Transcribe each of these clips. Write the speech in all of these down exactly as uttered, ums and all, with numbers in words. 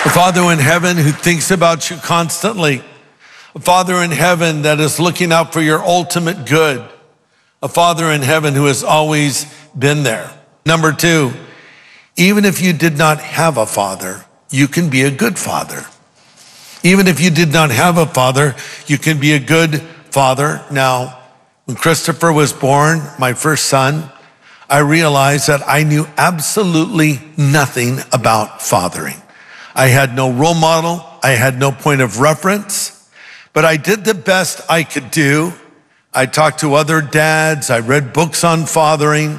A Father in heaven who thinks about you constantly. A Father in heaven that is looking out for your ultimate good. A Father in heaven who has always been there. Number two, even if you did not have a father, you can be a good father. Even if you did not have a father, you can be a good father. Now, when Christopher was born, my first son, I realized that I knew absolutely nothing about fathering. I had no role model. I had no point of reference, but I did the best I could do. I talked to other dads. I read books on fathering.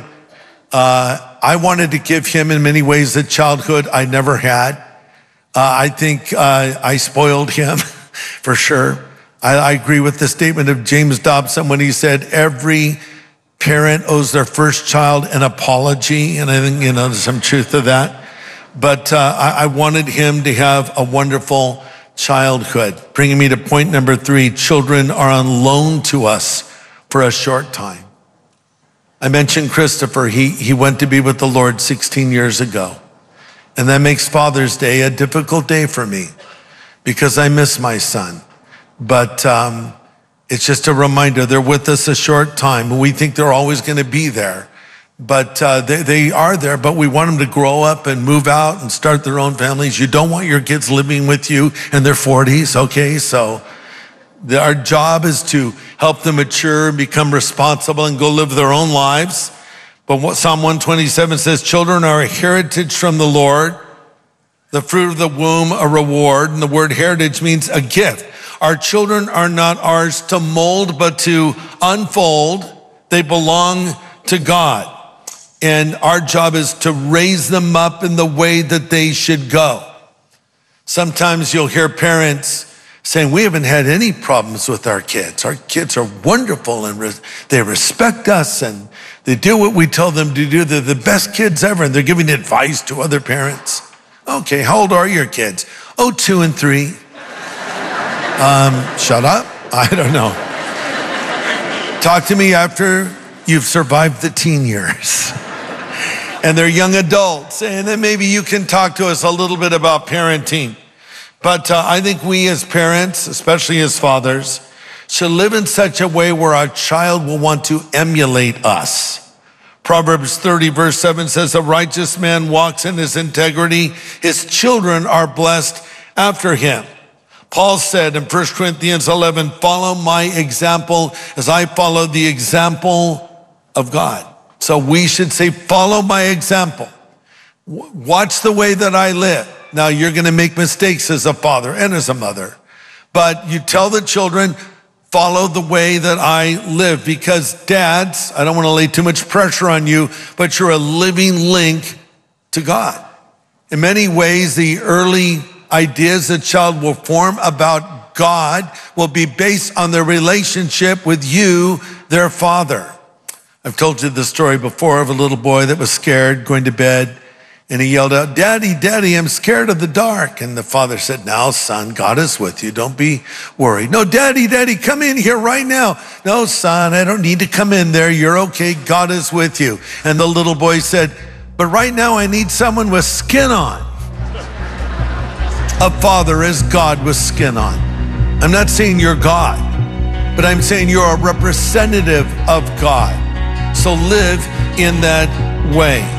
Uh, I wanted to give him in many ways the childhood I never had. Uh, I think uh, I spoiled him for sure. I, I agree with the statement of James Dobson when he said every parent owes their first child an apology. And I think, you know, there's some truth to that. But uh, I, I wanted him to have a wonderful childhood. Bringing me to point number three, children are on loan to us for a short time. I mentioned Christopher. He, he went to be with the Lord sixteen years ago. And that makes Father's Day a difficult day for me because I miss my son. But um, it's just a reminder, they're with us a short time. We think they're always going to be there. But uh, they, they are there, but we want them to grow up and move out and start their own families. You don't want your kids living with you in their forties, okay? So the, our job is to help them mature, become responsible, and go live their own lives. But what Psalm one twenty-seven says, children are a heritage from the Lord, the fruit of the womb a reward, and the word heritage means a gift. Our children are not ours to mold, but to unfold. They belong to God. And our job is to raise them up in the way that they should go. Sometimes you'll hear parents saying, we haven't had any problems with our kids. Our kids are wonderful and res- they respect us and they do what we tell them to do. They're the best kids ever and they're giving advice to other parents. Okay, how old are your kids? Oh, two and three. Um, shut up. I don't know. Talk to me after you've survived the teen years. And they're young adults. And then maybe you can talk to us a little bit about parenting. But uh, I think we as parents, especially as fathers, should live in such a way where our child will want to emulate us. Proverbs thirty verse seven says, a righteous man walks in his integrity. His children are blessed after him. Paul said in First Corinthians eleven, follow my example as I follow the example of God. So we should say, follow my example. Watch the way that I live. Now you're going to make mistakes as a father and as a mother, but you tell the children, follow the way that I live, because dads, I don't want to lay too much pressure on you, but you're a living link to God. In many ways, the early ideas a child will form about God will be based on their relationship with you, their father. I've told you the story before of a little boy that was scared going to bed, and he yelled out, Daddy, Daddy, I'm scared of the dark. And the father said, now, son, God is with you. Don't be worried. No, Daddy, Daddy, come in here right now. No, son, I don't need to come in there. You're okay. God is with you. And the little boy said, but right now I need someone with skin on. A father is God with skin on. I'm not saying you're God, but I'm saying you're a representative of God. So live in that way.